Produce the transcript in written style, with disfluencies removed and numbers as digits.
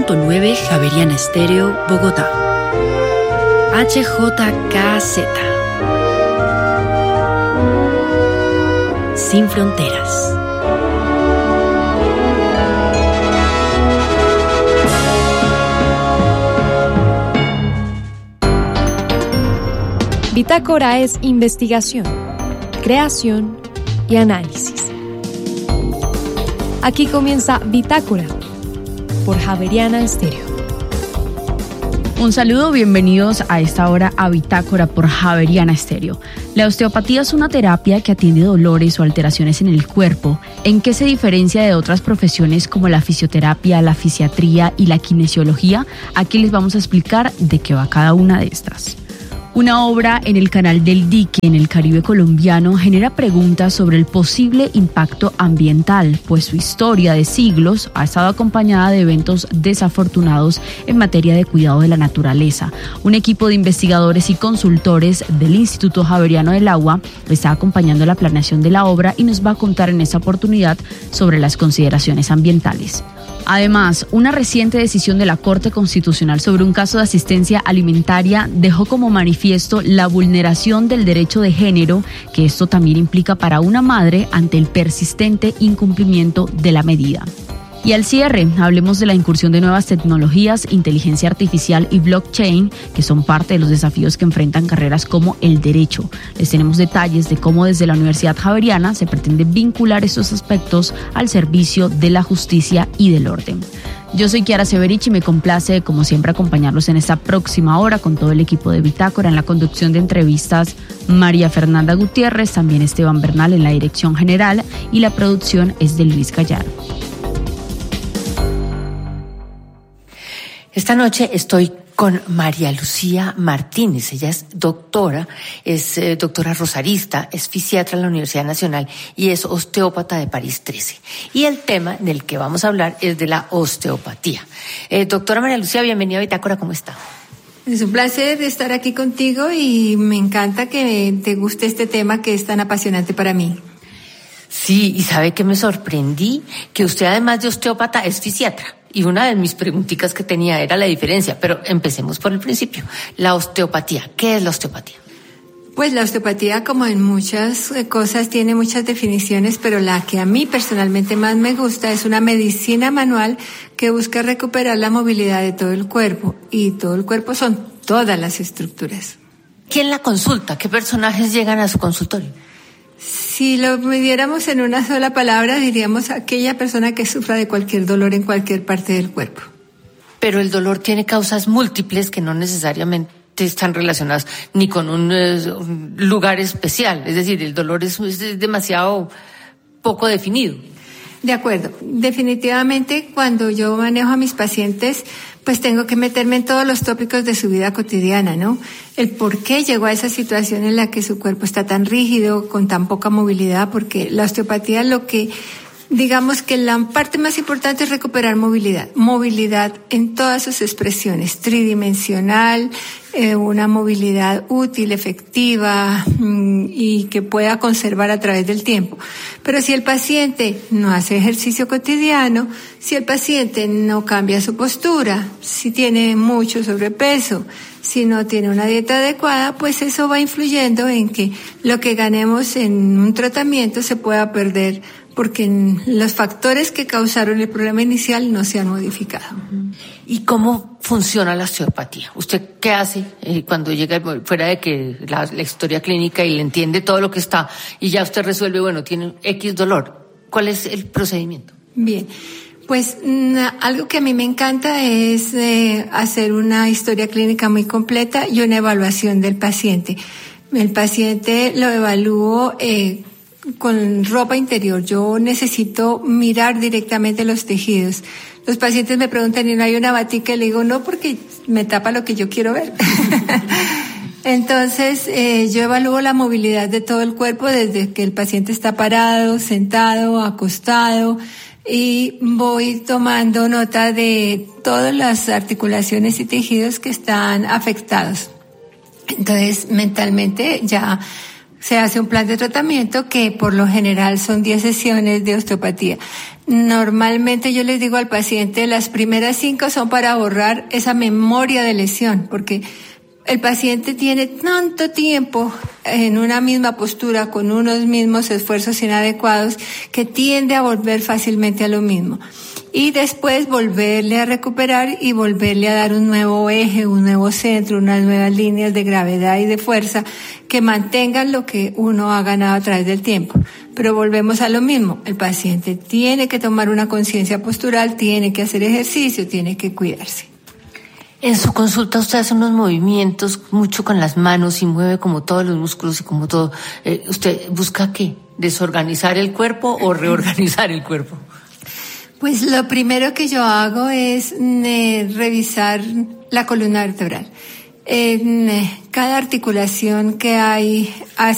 100.9 Javeriana Estéreo, Bogotá. HJKZ. Sin fronteras. Bitácora es investigación, creación y análisis. Aquí comienza Bitácora por Javeriana Estéreo. Un saludo, bienvenidos a esta hora a Bitácora por Javeriana Estéreo. La osteopatía es una terapia que atiende dolores o alteraciones en el cuerpo. ¿En qué se diferencia de otras profesiones como la fisioterapia, la fisiatría y la kinesiología? Aquí les vamos a explicar de qué va cada una de estas. Una obra en el Canal del Dique, en el Caribe colombiano, genera preguntas sobre el posible impacto ambiental, pues su historia de siglos ha estado acompañada de eventos desafortunados en materia de cuidado de la naturaleza. Un equipo de investigadores y consultores del Instituto Javeriano del Agua está acompañando la planeación de la obra y nos va a contar en esta oportunidad sobre las consideraciones ambientales. Además, una reciente decisión de la Corte Constitucional sobre un caso de asistencia alimentaria dejó como manifiesto la vulneración del derecho de género que esto también implica para una madre ante el persistente incumplimiento de la medida. Y al cierre, hablemos de la incursión de nuevas tecnologías, inteligencia artificial y blockchain, que son parte de los desafíos que enfrentan carreras como el derecho. Les tenemos detalles de cómo desde la Universidad Javeriana se pretende vincular estos aspectos al servicio de la justicia y del orden. Yo soy Kiara Severich y me complace, como siempre, acompañarlos en esta próxima hora con todo el equipo de Bitácora. En la conducción de entrevistas, María Fernanda Gutiérrez, también Esteban Bernal en la dirección general y la producción es de Luis Gallardo. Esta noche estoy con María Lucía Martínez. Ella es doctora rosarista, es fisiatra en la Universidad Nacional y es osteópata de París 13. Y el tema del que vamos a hablar es de la osteopatía. Doctora María Lucía, bienvenida a Bitácora, ¿cómo está? Es un placer estar aquí contigo y me encanta que te guste este tema que es tan apasionante para mí. Sí, y ¿sabe qué me sorprendí? Que usted, además de osteópata, es fisiatra. Y una de mis preguntitas que tenía era la diferencia, pero empecemos por el principio. La osteopatía, ¿qué es la osteopatía? Pues la osteopatía, como en muchas cosas, tiene muchas definiciones, pero la que a mí personalmente más me gusta es una medicina manual que busca recuperar la movilidad de todo el cuerpo. Y todo el cuerpo son todas las estructuras. ¿Quién la consulta? ¿Qué personajes llegan a su consultorio? Si lo midiéramos en una sola palabra, diríamos aquella persona que sufra de cualquier dolor en cualquier parte del cuerpo. Pero el dolor tiene causas múltiples que no necesariamente están relacionadas ni con un lugar especial. Es decir, el dolor es demasiado poco definido. De acuerdo. Definitivamente, cuando yo manejo a mis pacientes, pues tengo que meterme en todos los tópicos de su vida cotidiana, ¿no? El por qué llegó a esa situación en la que su cuerpo está tan rígido, con tan poca movilidad, porque la osteopatía digamos que la parte más importante es recuperar movilidad en todas sus expresiones, tridimensional, una movilidad útil, efectiva y que pueda conservar a través del tiempo. Pero si el paciente no hace ejercicio cotidiano, si el paciente no cambia su postura, si tiene mucho sobrepeso, si no tiene una dieta adecuada, pues eso va influyendo en que lo que ganemos en un tratamiento se pueda perder porque los factores que causaron el problema inicial no se han modificado. ¿Y cómo funciona la osteopatía? ¿Usted qué hace cuando llega, fuera de que la historia clínica y le entiende todo lo que está y ya usted resuelve, bueno, tiene X dolor? ¿Cuál es el procedimiento? Bien, pues algo que a mí me encanta es hacer una historia clínica muy completa y una evaluación del paciente. El paciente lo evalúo con ropa interior. Yo necesito mirar directamente los tejidos. Los pacientes me preguntan, ¿y no hay una batica? Y le digo, no, porque me tapa lo que yo quiero ver. Entonces, yo evalúo la movilidad de todo el cuerpo desde que el paciente está parado, sentado, acostado, y voy tomando nota de todas las articulaciones y tejidos que están afectados. Entonces, mentalmente ya se hace un plan de tratamiento que por lo general son 10 sesiones de osteopatía. Normalmente yo les digo al paciente, las primeras 5 son para borrar esa memoria de lesión, porque el paciente tiene tanto tiempo en una misma postura, con unos mismos esfuerzos inadecuados, que tiende a volver fácilmente a lo mismo. Y después volverle a recuperar y volverle a dar un nuevo eje, un nuevo centro, unas nuevas líneas de gravedad y de fuerza que mantengan lo que uno ha ganado a través del tiempo. Pero volvemos a lo mismo, el paciente tiene que tomar una conciencia postural, tiene que hacer ejercicio, tiene que cuidarse. En su consulta usted hace unos movimientos mucho con las manos y mueve como todos los músculos y como todo. ¿Usted busca qué? ¿Desorganizar el cuerpo o reorganizar el cuerpo? Pues lo primero que yo hago es revisar la columna vertebral. En cada articulación que hay